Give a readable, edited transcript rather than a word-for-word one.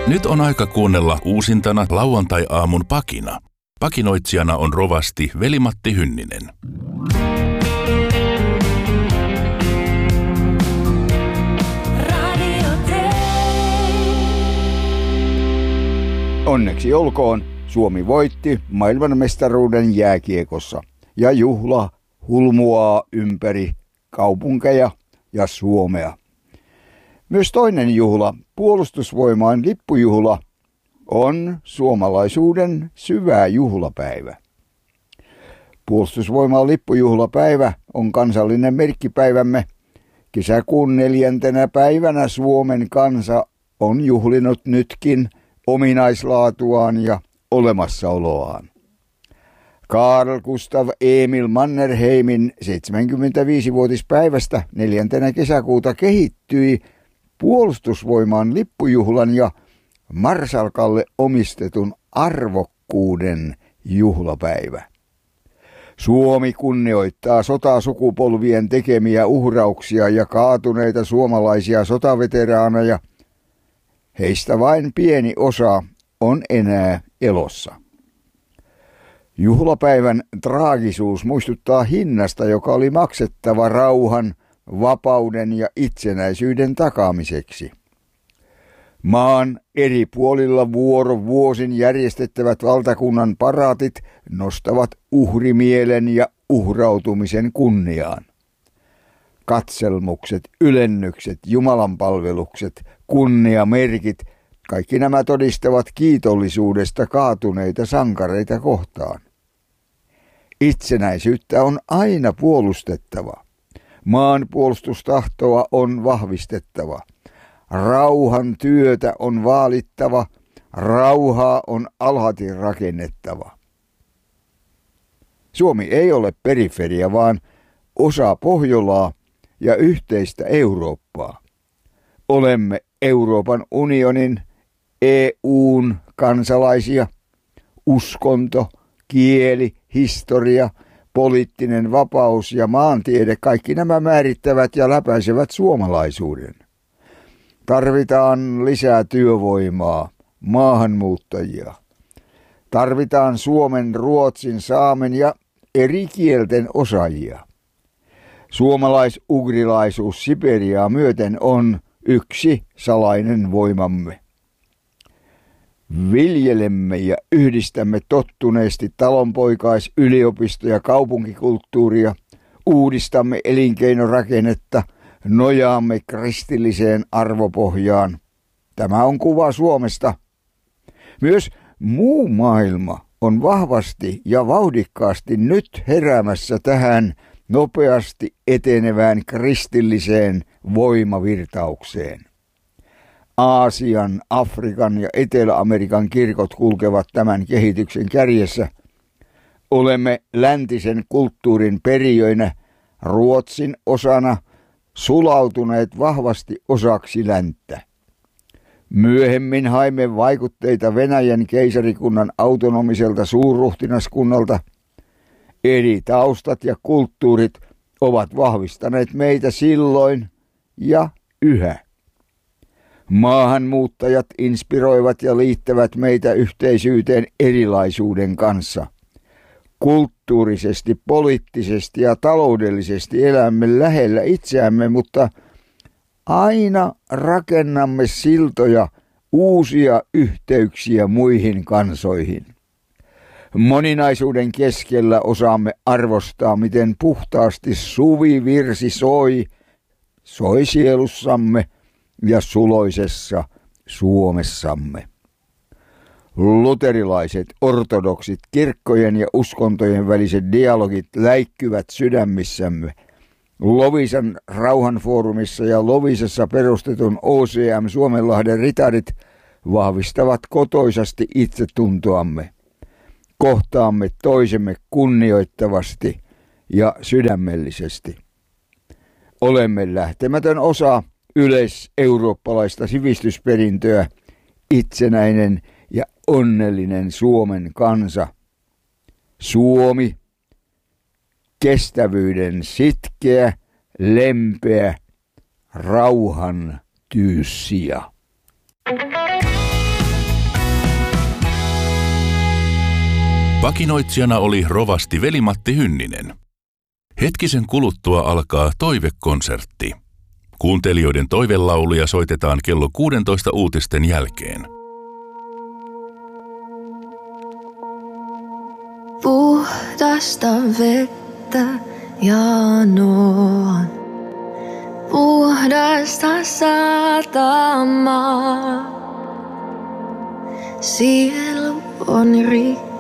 Nyt on aika kuunnella uusintana lauantai-aamun pakina. Pakinoitsijana on rovasti Veli-Matti Hynninen. Onneksi olkoon, Suomi voitti maailmanmestaruuden jääkiekossa ja juhla hulmuaa ympäri kaupunkeja ja Suomea. Myös toinen juhla, puolustusvoimain lippujuhla, on suomalaisuuden syvä juhlapäivä. Puolustusvoimain lippujuhlapäivä on kansallinen merkkipäivämme. Kesäkuun 4. päivänä Suomen kansa on juhlinut nytkin ominaislaatuaan ja olemassaoloaan. Carl Gustav Emil Mannerheimin 75-vuotispäivästä 4. kesäkuuta kehittyi puolustusvoimaan lippujuhlan ja Marsalkalle omistetun arvokkuuden juhlapäivä. Suomi kunnioittaa sotasukupolvien tekemiä uhrauksia ja kaatuneita suomalaisia sotaveteraaneja. Heistä vain pieni osa on enää elossa. Juhlapäivän traagisuus muistuttaa hinnasta, joka oli maksettava rauhan, vapauden ja itsenäisyyden takaamiseksi. Maan eri puolilla vuosin järjestettävät valtakunnan paraatit nostavat uhrimielen ja uhrautumisen kunniaan. Katselmukset, ylennykset, jumalanpalvelukset, kunniamerkit, kaikki nämä todistavat kiitollisuudesta kaatuneita sankareita kohtaan. Itsenäisyyttä on aina puolustettava. Maanpuolustustahtoa on vahvistettava. Rauhan työtä on vaalittava. Rauhaa on alhati rakennettava. Suomi ei ole periferia, vaan osa Pohjolaa ja yhteistä Eurooppaa. Olemme Euroopan unionin, EU:n kansalaisia. Uskonto, kieli, historia, poliittinen vapaus ja maantiede, kaikki nämä määrittävät ja läpäisevät suomalaisuuden. Tarvitaan lisää työvoimaa, maahanmuuttajia. Tarvitaan suomen, ruotsin, saamen ja eri kielten osaajia. Suomalais-ugrilaisuus Siperiaa myöten on yksi salainen voimamme. Viljelemme ja yhdistämme tottuneesti talonpoikais-, yliopisto- ja kaupunkikulttuuria, uudistamme elinkeinorakennetta, nojaamme kristilliseen arvopohjaan. Tämä on kuva Suomesta. Myös muu maailma on vahvasti ja vauhdikkaasti nyt heräämässä tähän nopeasti etenevään kristilliseen voimavirtaukseen. Aasian, Afrikan ja Etelä-Amerikan kirkot kulkevat tämän kehityksen kärjessä. Olemme läntisen kulttuurin perijöinä, Ruotsin osana, sulautuneet vahvasti osaksi länttä. Myöhemmin haimme vaikutteita Venäjän keisarikunnan autonomiselta suurruhtinaskunnalta. Eri taustat ja kulttuurit ovat vahvistaneet meitä silloin ja yhä. Maahanmuuttajat inspiroivat ja liittävät meitä yhteisyyteen erilaisuuden kanssa. Kulttuurisesti, poliittisesti ja taloudellisesti elämme lähellä itseämme, mutta aina rakennamme siltoja, uusia yhteyksiä muihin kansoihin. Moninaisuuden keskellä osaamme arvostaa, miten puhtaasti suvivirsi soi sielussamme ja suloisessa Suomessamme. Luterilaiset, ortodoksit, kirkkojen ja uskontojen väliset dialogit läikkyvät sydämissämme. Loviisan rauhanfoorumissa ja Loviisassa perustetun OCM Suomenlahden ritarit vahvistavat kotoisasti itsetuntoamme. Kohtaamme toisemme kunnioittavasti ja sydämellisesti. Olemme lähtemätön osa yleiseurooppalaista sivistysperintöä, itsenäinen ja onnellinen Suomen kansa. Suomi, kestävyyden sitkeä, lempeä, rauhan tyyssija. Pakinoitsijana oli rovasti Veli-Matti Hynninen. Hetkisen kuluttua alkaa toivekonsertti. Kuuntelijoiden toivelauluja soitetaan kello 16 uutisten jälkeen. Puhdasta vettä janoan, puhdasta satamaa. Sielu on rikki.